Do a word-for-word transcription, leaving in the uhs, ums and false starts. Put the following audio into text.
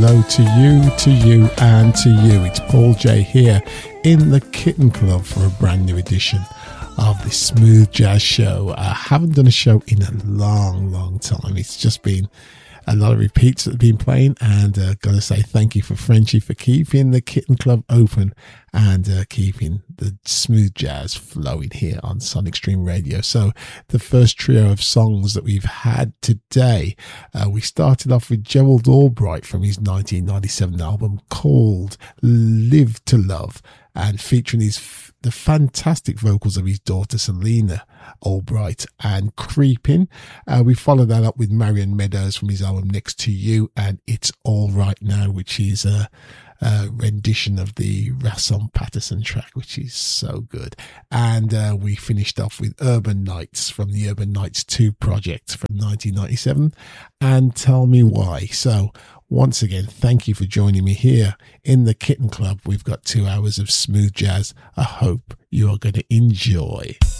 hello to you, to you, and to you. It's Paul J here in the Kitten Club for a brand new edition of the Smooth Jazz Show. I haven't done a show in a long, long time. It's just been a lot of repeats that have been playing, and uh, gotta say thank you for Frenchie for keeping the Kitten Club open and uh, keeping the smooth jazz flowing here on Sonic Stream Radio. So the first trio of songs that we've had today, uh, we started off with Gerald Albright from his nineteen ninety-seven album called Live to Love, and featuring his the fantastic vocals of his daughter Selena Albright and Creeping. Uh, we followed that up with Marion Meadows from his album Next to You and It's All Right Now, which is a, a rendition of the Rasson Patterson track, which is so good. And uh, we finished off with Urban Nights from the Urban Nights two project from nineteen ninety-seven and Tell Me Why. So once again, thank you for joining me here in the Kitten Club. We've got two hours of smooth jazz. I hope you are going to enjoy.